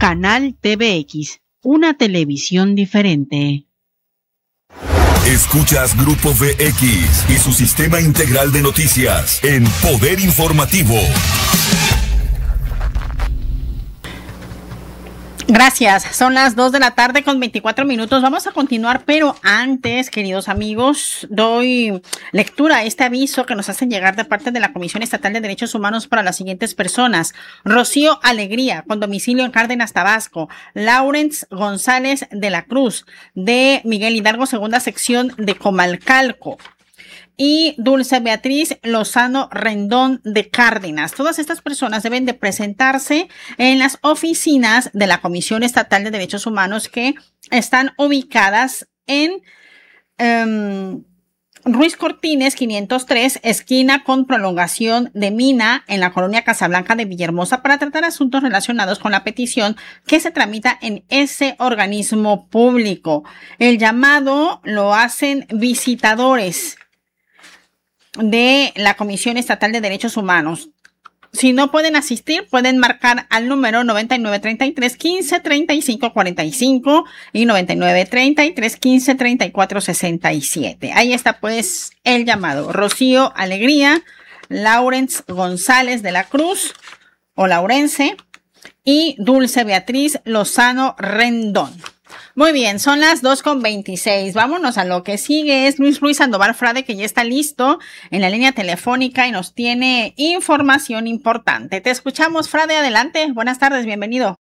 Canal TVX, una televisión diferente. Escuchas Grupo VX y su sistema integral de noticias en Poder Informativo. Gracias, son las 2:24 p.m. Vamos a continuar, pero antes, queridos amigos, doy lectura a este aviso que nos hacen llegar de parte de la Comisión Estatal de Derechos Humanos para las siguientes personas: Rocío Alegría, con domicilio en Cárdenas, Tabasco; Lawrence González de la Cruz, de Miguel Hidalgo, segunda sección de Comalcalco; y Dulce Beatriz Lozano Rendón de Cárdenas. Todas estas personas deben de presentarse en las oficinas de la Comisión Estatal de Derechos Humanos, que están ubicadas en Ruiz Cortines 503, esquina con prolongación de Mina, en la colonia Casablanca de Villahermosa, para tratar asuntos relacionados con la petición que se tramita en ese organismo público. El llamado lo hacen visitadores de la Comisión Estatal de Derechos Humanos. Si no pueden asistir, pueden marcar al número 9933 15 35 45 y 9933 15 34 67. Ahí está pues el llamado. Rocío Alegría, Lawrence González de la Cruz o Laurence y Dulce Beatriz Lozano Rendón. Muy bien, son las 2:26. Vámonos a lo que sigue. Es Luis Ruiz Sandoval Frade, que ya está listo en la línea telefónica y nos tiene información importante. Te escuchamos, Frade, adelante. Buenas tardes, bienvenido.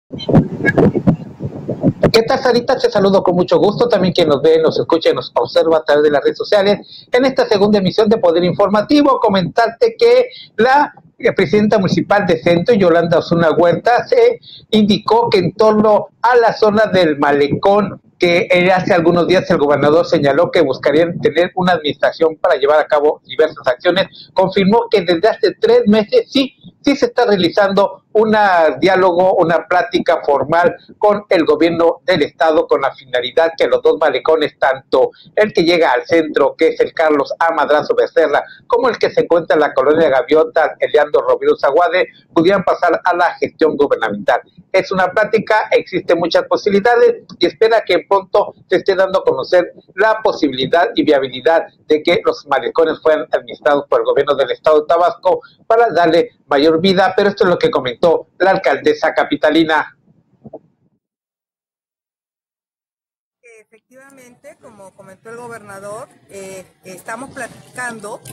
¿Qué tal, Sarita? Te saludo con mucho gusto. También quien nos ve, nos escucha y nos observa a través de las redes sociales. En esta segunda emisión de Poder Informativo, comentarte que la presidenta municipal de Centro, Yolanda Osuna Huerta, se indicó que en torno a la zona del malecón, que hace algunos días el gobernador señaló que buscarían tener una administración para llevar a cabo diversas acciones, confirmó que desde hace 3 meses sí se está realizando un diálogo, una plática formal con el gobierno del estado, con la finalidad que los dos malecones, tanto el que llega al centro, que es el Carlos A. Madrazo Becerra, como el que se encuentra en la colonia Gaviotas, el Leandro Rovira Zaguade, pudieran pasar a la gestión gubernamental. Es una plática, existen muchas posibilidades y espera que pronto se esté dando a conocer la posibilidad y viabilidad de que los malecones fueran administrados por el gobierno del estado de Tabasco para darle mayor vida, pero esto es lo que comentó la alcaldesa capitalina. Efectivamente, como comentó el gobernador, estamos platicando